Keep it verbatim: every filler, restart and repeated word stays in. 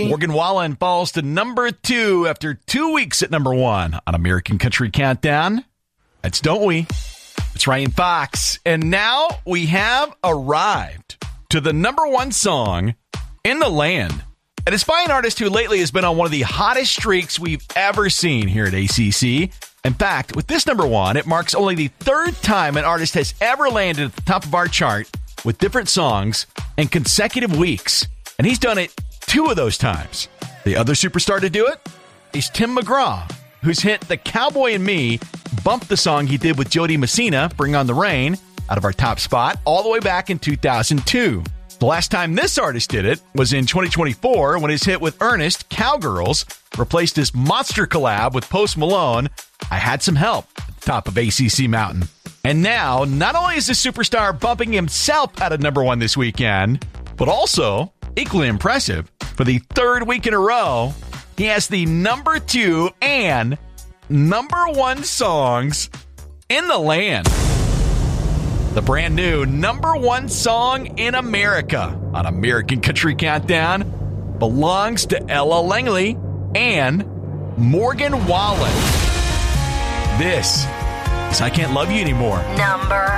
Country. Morgan Wallen falls to number two after two weeks at number one on American Country Countdown. That's Don't We? It's Ryan Fox. And now we have arrived to the number one song in the land. And it's by an artist who lately has been on one of the hottest streaks we've ever seen here at A C C. In fact, with this number one, it marks only the third time an artist has ever landed at the top of our chart with different songs in consecutive weeks. And he's done it two of those times. The other superstar to do it is Tim McGraw, whose hit The Cowboy and Me bumped the song he did with Jody Messina, Bring on the Rain, out of our top spot all the way back in two thousand two. The last time this artist did it was in twenty twenty-four when his hit with Ernest, Cowgirls, replaced his monster collab with Post Malone, I Had Some Help, at the top of A C C Mountain. And now, not only is the superstar bumping himself out of number one this weekend, but also, equally impressive, for the third week in a row, he has the number two and number one songs in the land. The brand new number one song in America on American Country Countdown belongs to Ella Langley and Morgan Wallen. This is I Can't Love You Anymore. Number